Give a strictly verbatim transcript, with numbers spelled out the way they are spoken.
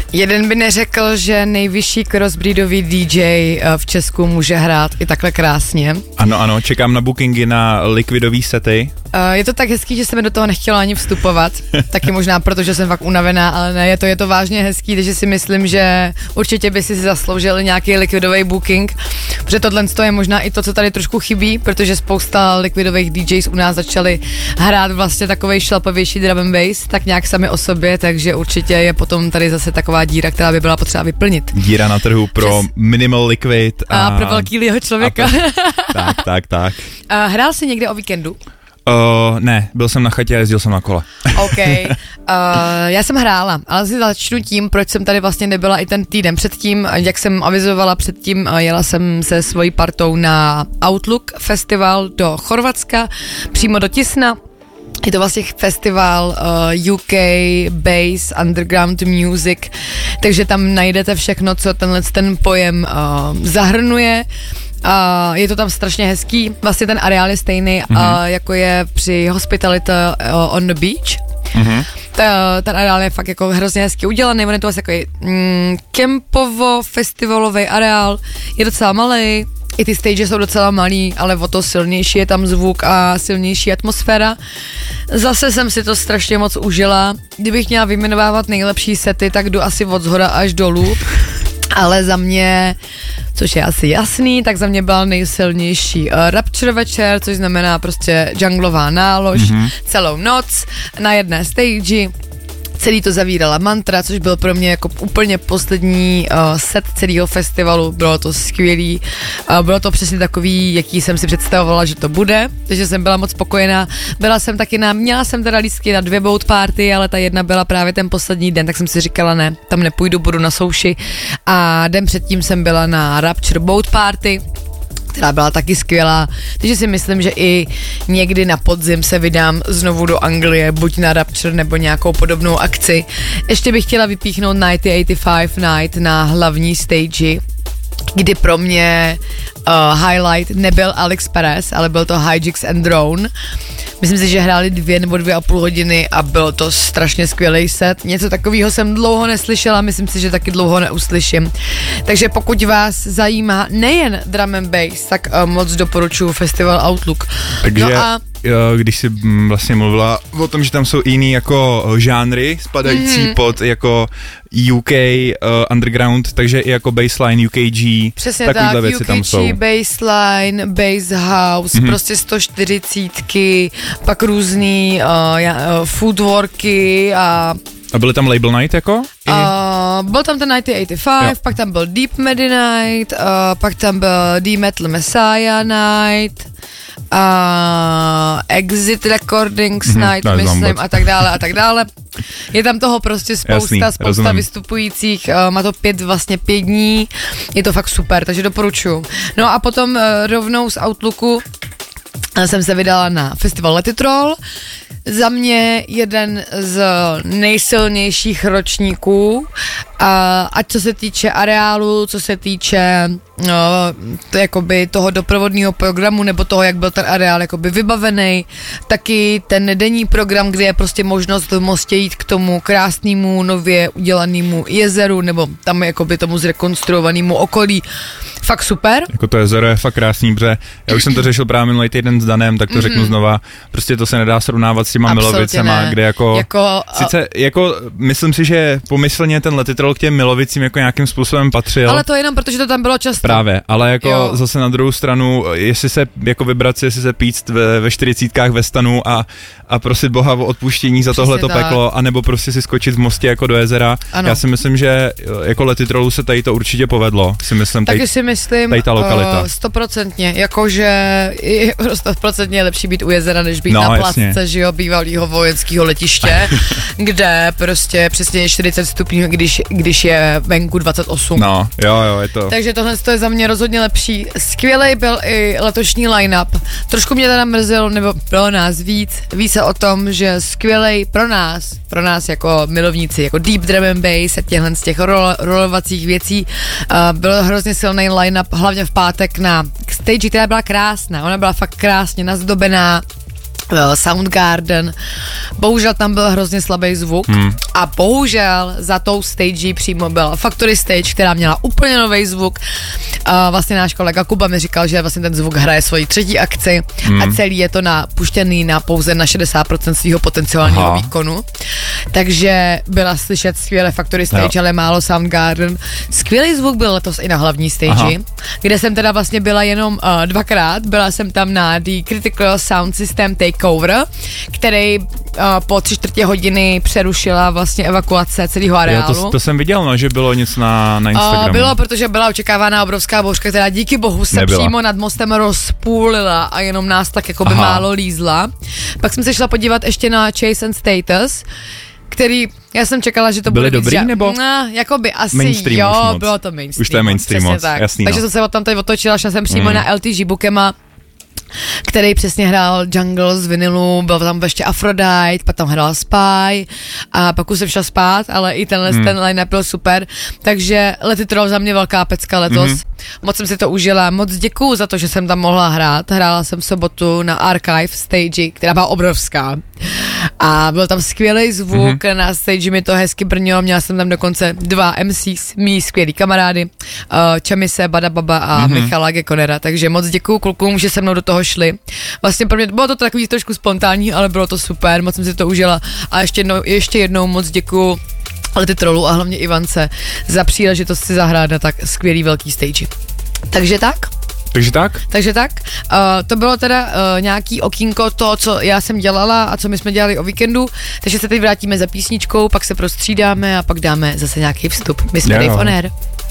Jeden by neřekl, že nejvyšší crossbreedový D J v Česku může hrát i takhle krásně. Ano, ano, čekám na bookingy na likvidový sety. Je to tak hezký, že se mi do toho nechtělo ani vstupovat, taky možná proto, že jsem fakt unavená, ale ne, je to, je to vážně hezký, takže si myslím, že určitě by si zasloužili nějaký likvidový booking, protože tohle je možná i to, co tady trošku chybí, protože spousta likvidových D Js u nás začali hrát vlastně takovej šlapavější drum and bass, tak nějak sami o sobě, takže určitě je potom tady zase taková díra, která by byla potřeba vyplnit. Díra na trhu pro Přes... minimal liquid. A, a pro velkýho člověka. Pro... tak, tak, tak. A hrál jsi někde o víkendu? Uh, ne, byl jsem na chatě a jezdil jsem na kole. OK, uh, já jsem hrála, ale si začnu tím, proč jsem tady vlastně nebyla i ten týden předtím, jak jsem avizovala předtím, uh, jela jsem se svojí partou na Outlook festival do Chorvatska, přímo do Tisna. Je to vlastně festival uh, U K Bass Underground Music, takže tam najdete všechno, co tenhle ten pojem uh, zahrnuje. A je to tam strašně hezký, vlastně ten areál je stejný, mm-hmm. uh, jako je při Hospitality uh, on the Beach. Mm-hmm. Ta, ten areál je fakt jako hrozně hezky udělaný, on je to vlastně takový mm, kempovo-festivalový areál, je docela malý, i ty stage jsou docela malý, ale o to silnější je tam zvuk a silnější atmosféra. Zase jsem si to strašně moc užila, kdybych měla vyjmenovávat nejlepší sety, tak jdu asi od zhora až dolů, ale za mě, což je asi jasný, tak za mě byl nejsilnější uh, Rapture večer, což znamená prostě junglová nálož, mm-hmm. celou noc na jedné stage. Celý to zavírala Mantra, což byl pro mě jako úplně poslední uh, set celého festivalu, bylo to skvělý, uh, bylo to přesně takový, jaký jsem si představovala, že to bude, takže jsem byla moc spokojená. Byla jsem taky na, měla jsem teda lístky na dvě boat party, ale ta jedna byla právě ten poslední den, tak jsem si říkala ne, tam nepůjdu, budu na souši a den předtím jsem byla na Rapture boat party, která byla taky skvělá, takže si myslím, že i někdy na podzim se vydám znovu do Anglie, buď na Rapture nebo nějakou podobnou akci. Ještě bych chtěla vypíchnout devatenáct osmdesát pět Night na hlavní stage, kdy pro mě uh, highlight nebyl Alex Perez, ale byl to Hijix and Drone. Myslím si, že hráli dvě nebo dvě a půl hodiny a bylo to strašně skvělý set. Něco takového jsem dlouho neslyšela, myslím si, že taky dlouho neuslyším. Takže pokud vás zajímá nejen drum and bass, tak uh, moc doporučuji festival Outlook. Takže no a když jsi vlastně mluvila o tom, že tam jsou jiný jako žánry spadající mm-hmm. pod jako U K uh, underground, takže i jako bassline, U K G, přesně takovýhle tak, věci U K G, tam jsou. bassline, bass house, mm-hmm. prostě sto čtyřicítky, pak různý uh, uh, foodworky a A byly tam Label Night jako? Uh, byl tam ten devatenáct osmdesát pět, jo. pak tam byl Deep Medi Night, uh, pak tam byl D-Metal Messiah Night, uh, Exit Recordings mm-hmm, Night, myslím, a tak dále, a tak dále. Je tam toho prostě spousta, Jasný, spousta rozumím. vystupujících, uh, má to pět, vlastně pět dní, je to fakt super, takže doporučuju. No a potom uh, rovnou z Outlooku jsem se vydala na festival Let It Roll. Za mě jeden z nejsilnějších ročníků, a ať co se týče areálu, co se týče no, to, jakoby toho doprovodného programu nebo toho, jak byl ten areál jakoby vybavený, taky ten denní program, kde je prostě možnost v Mostě jít k tomu krásnému nově udělanému jezeru nebo tam jakoby tomu zrekonstruovanému okolí. Fakt super. Jako to jezero je fakt krásný, protože já už jsem to řešil právě minulý týden s Danem, tak to mm-hmm. řeknu znova, prostě to se nedá srovnávat s těma Absolutně Milovicema, ne. kde jako, jako sice jako, myslím si, že pomyslně ten Let It Roll k těm Milovicím jako nějakým způsobem patřil. Ale to jenom protože to tam bylo často. Právě, ale jako jo. Zase na druhou stranu, jestli se jako vybrat si, jestli se píct ve, ve čtyřicítkách ve stanu a, a prosit Boha o odpuštění za tohleto peklo, anebo prostě si skočit v Mostě jako do jezera. Ano. Já si myslím, že jako Let It Rollu se tady to určitě povedlo. Si myslím, Taky tady, si myslím, tady ta lokalita. Stoprocentně, jakože je stoprocentně lepší být u jezera, než být no, na jasně. placce, že jo, bývalýho vojenského letiště, kde prostě přesně čtyřicet stupňů, když, když je venku dvacet osm. No, jo, jo, je to. Takže tohle je za mě rozhodně lepší. Skvělej byl i letošní line-up. Trošku mě teda mrzelo, nebo pro nás víc, ví se o tom, že skvělej pro nás, pro nás jako milovníci, jako deep drum and bass a těchhle z těch rol, rolovacích věcí, uh, byl hrozně silný line-up, hlavně v pátek na stage, která byla krásná, ona byla fakt krásně nazdobená, Soundgarden. Bohužel tam byl hrozně slabý zvuk hmm. a bohužel za tou stage přímo byla Factory Stage, která měla úplně nový zvuk. A vlastně náš kolega Kuba mi říkal, že vlastně ten zvuk hraje svoji třetí akci hmm. a celý je to napuštěný na pouze na šedesát procent svého potenciálního Aha. výkonu. Takže byla slyšet skvěle Factory Stage, jo. ale málo Soundgarden. Skvělý zvuk byl letos i na hlavní stage, Aha. kde jsem teda vlastně byla jenom uh, dvakrát. Byla jsem tam na The Critical Sound System Takeover, který uh, po tři čtvrtě hodiny přerušila vlastně evakuace celého areálu. Jo, to, to jsem viděl, no, že bylo něco na, na Instagramu. Uh, bylo, protože byla očekávána obrovská bouřka, která díky bohu se Nebyla. přímo nad mostem rozpůlila a jenom nás tak jako by málo lízla. Pak jsem se šla podívat ještě na Chase and Status, který, já jsem čekala, že to Byly bude dobrý, víc, nebo? No, jakoby asi mainstream jo, moc. bylo to mainstream. Už to je mainstream moc, tak. jasný. Takže no. jsem se od tam tady otočila, šla jsem přímo mm. na L T G Bookema, který přesně hrál Jungle z vinilu, byl tam ještě Aphrodite, pak tam hrál Spy a pak už jsem šla spát, ale i tenhle hmm. ten line-up byl super, takže Let It Roll za mě velká pecka letos. Hmm. Moc jsem si to užila, moc děkuju za to, že jsem tam mohla hrát. Hrála jsem v sobotu na Archive stage, která byla obrovská a byl tam skvělý zvuk, hmm. na stage mi to hezky brnilo, měla jsem tam dokonce dva M Cs, mý skvělý kamarády, uh, Čemise, Bada Baba a hmm. Michala Gekonera, takže moc děkuju klukům, že se mnou do toho šli. Vlastně pro mě bylo to takový trošku spontánní, ale bylo to super, moc jsem si to užila a ještě jednou, ještě jednou moc děkuju Let It Rollu a hlavně Ivance za příležitost si zahrát na tak skvělý velký stage. Takže tak. Takže tak? Takže tak. Uh, to bylo teda uh, nějaký okýnko toho, co já jsem dělala a co my jsme dělali o víkendu, takže se teď vrátíme za písničkou, pak se prostřídáme a pak dáme zase nějaký vstup. My jsme Dave on Air.